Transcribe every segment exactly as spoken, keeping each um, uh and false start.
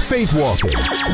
Faith Walking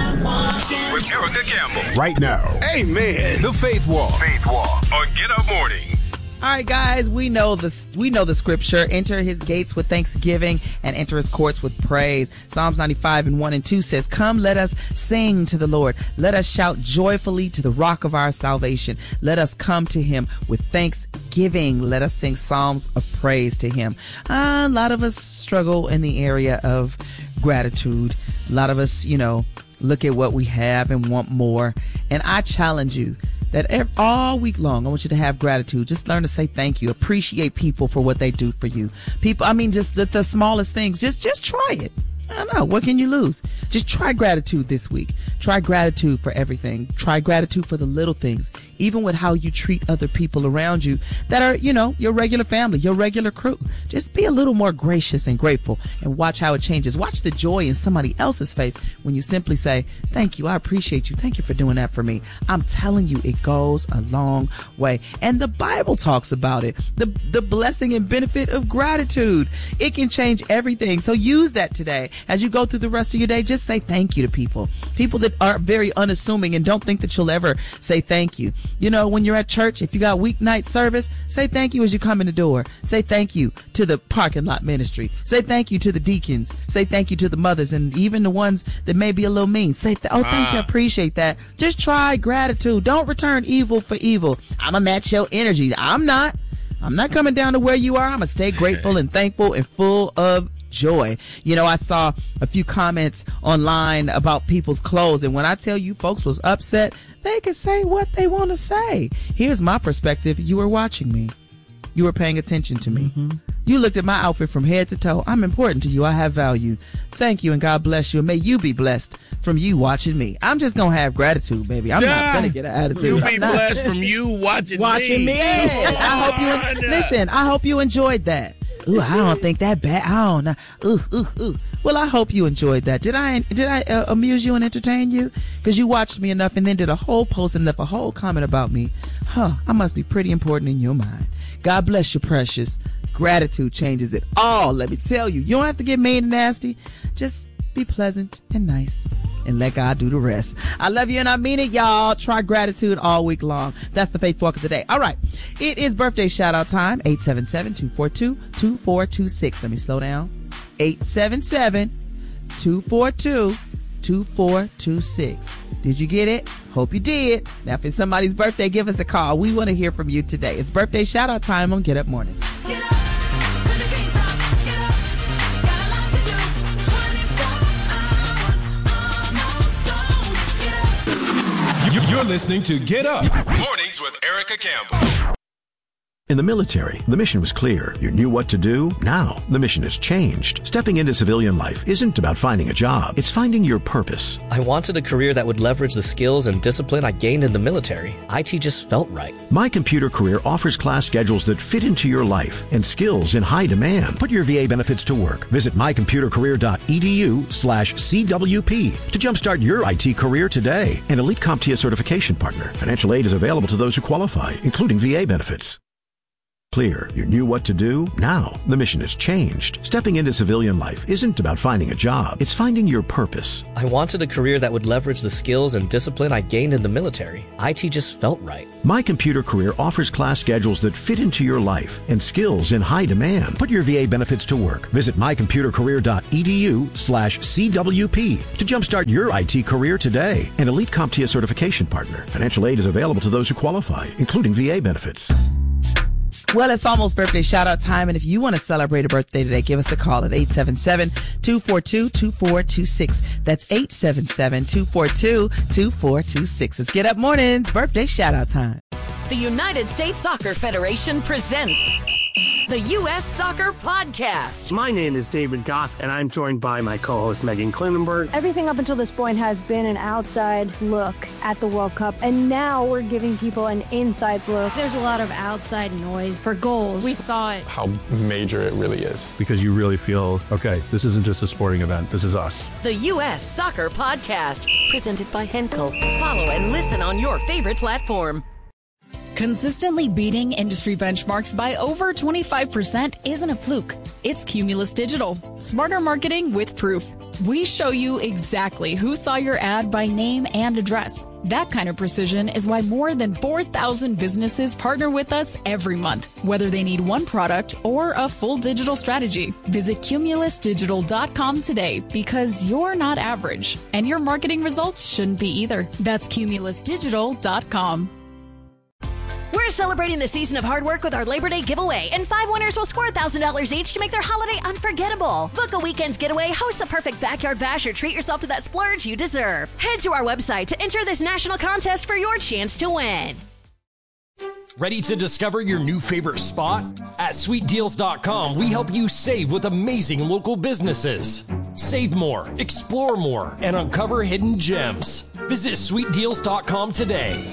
with Erica Campbell. Right now. Amen. The Faith Walk. Faith Walk on Get Up Morning. All right, guys, we know the we know the scripture. Enter his gates with thanksgiving and enter his courts with praise. Psalms ninety-five and one and two says, "Come, let us sing to the Lord. Let us shout joyfully to the rock of our salvation. Let us come to him with thanksgiving. Let us sing psalms of praise to him." Uh, a lot of us struggle in the area of gratitude. A lot of us, you know, look at what we have and want more. And I challenge you that every, all week long, I want you to have gratitude. Just learn to say thank you. Appreciate people for what they do for you. People, I mean, just the, the smallest things. Just, just try it. I don't know. What can you lose? Just try gratitude this week. Try gratitude for everything. Try gratitude for the little things, even with how you treat other people around you that are, you know, your regular family, your regular crew. Just be a little more gracious and grateful and watch how it changes. Watch the joy in somebody else's face when you simply say, "Thank you. I appreciate you. Thank you for doing that for me." I'm telling you, it goes a long way. And the Bible talks about it. The, the blessing and benefit of gratitude. It can change everything. So use that today. As you go through the rest of your day, just say thank you to people. People that are very unassuming and don't think that you'll ever say thank you. You know, when you're at church, if you got weeknight service, say thank you as you come in the door. Say thank you to the parking lot ministry. Say thank you to the deacons. Say thank you to the mothers and even the ones that may be a little mean. Say, th- oh, thank you, I appreciate that. Just try gratitude. Don't return evil for evil. I'm going to match your energy. I'm not. I'm not coming down to where you are. I'm going to stay grateful and thankful and full of joy. You know, I saw a few comments online about people's clothes, and when I tell you folks was upset, they could say what they want to say. Here's my perspective. You were watching me. You were paying attention to me. Mm-hmm. You looked at my outfit from head to toe. I'm important to you. I have value. Thank you, and God bless you, and may you be blessed from you watching me. I'm just gonna have gratitude, baby. I'm yeah. not gonna get an attitude. You be blessed from you watching, watching me. me. Yes. I hope you listen. I hope you enjoyed that. Ooh, I don't think that bad. I don't know. Ooh, ooh, ooh. Well, I hope you enjoyed that. Did I did I uh, amuse you and entertain you? Because you watched me enough and then did a whole post and left a whole comment about me. Huh, I must be pretty important in your mind. God bless you, precious. Gratitude changes it all, let me tell you. You don't have to get mean and nasty. Just be pleasant and nice and let God do the rest. I love you and I mean it, y'all. Try gratitude all week long. That's the Faith Walk of the day. All right. It is birthday shout out time. eight seven seven, two four two, two four two six. Let me slow down. eight seven seven, two four two, two four two six. Did you get it? Hope you did. Now, if it's somebody's birthday, give us a call. We want to hear from you today. It's birthday shout out time on Get Up Morning. Get up. You're listening to Get Up Mornings with Erica Campbell. In the military, the mission was clear. You knew what to do. Now, the mission has changed. Stepping into civilian life isn't about finding a job. It's finding your purpose. I wanted a career that would leverage the skills and discipline I gained in the military. I T just felt right. My Computer Career offers class schedules that fit into your life and skills in high demand. Put your V A benefits to work. Visit mycomputercareer.edu slash CWP to jumpstart your I T career today. An Elite CompTIA certification partner. Financial aid is available to those who qualify, including V A benefits. Clear. You knew what to do. Now, the mission has changed. Stepping into civilian life isn't about finding a job. It's finding your purpose. I wanted a career that would leverage the skills and discipline I gained in the military. I T just felt right. My Computer Career offers class schedules that fit into your life and skills in high demand. Put your V A benefits to work. Visit mycomputercareer.edu slash CWP to jumpstart your I T career today. An Elite CompTIA certification partner. Financial aid is available to those who qualify, including V A benefits. Well, it's almost birthday shout out time. And if you want to celebrate a birthday today, give us a call at eight seven seven, two four two, two four two six. That's eight seven seven, two four two, two four two six. It's Get Up Morning's birthday shout out time. The United States Soccer Federation presents the U S Soccer Podcast. My name is David Goss, and I'm joined by my co-host Megan Klinenberg. Everything up until this point has been an outside look at the World Cup, and now we're giving people an inside look. There's a lot of outside noise for goals. We thought how major it really is. Because you really feel, okay, this isn't just a sporting event, this is us. The U S Soccer Podcast, presented by Henkel. Follow and listen on your favorite platform. Consistently beating industry benchmarks by over twenty-five percent isn't a fluke. It's Cumulus Digital. Smarter marketing with proof. We show you exactly who saw your ad by name and address. That kind of precision is why more than four thousand businesses partner with us every month, whether they need one product or a full digital strategy. Visit Cumulus Digital dot com today because you're not average, and your marketing results shouldn't be either. That's Cumulus Digital dot com. We're celebrating the season of hard work with our Labor Day giveaway, and five winners will score one thousand dollars each to make their holiday unforgettable. Book a weekend's getaway, host the perfect backyard bash, or treat yourself to that splurge you deserve. Head to our website to enter this national contest for your chance to win. Ready to discover your new favorite spot? At Sweet Deals dot com, we help you save with amazing local businesses. Save more, explore more, and uncover hidden gems. Visit Sweet Deals dot com today.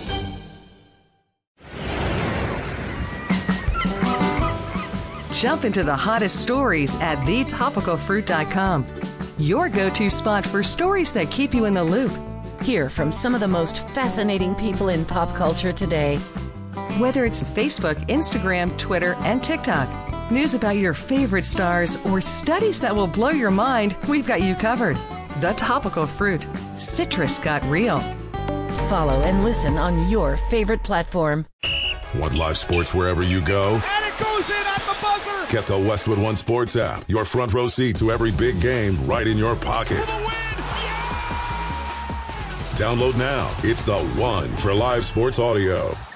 Jump into the hottest stories at the topical fruit dot com. Your go-to spot for stories that keep you in the loop. Hear from some of the most fascinating people in pop culture today. Whether it's Facebook, Instagram, Twitter, and TikTok, news about your favorite stars, or studies that will blow your mind, we've got you covered. The Topical Fruit. Citrus got real. Follow and listen on your favorite platform. Want live sports wherever you go? And it goes in at the buzzer! Get the Westwood One Sports app. Your front row seat to every big game right in your pocket. For the win! Yeah! Download now. It's the one for live sports audio.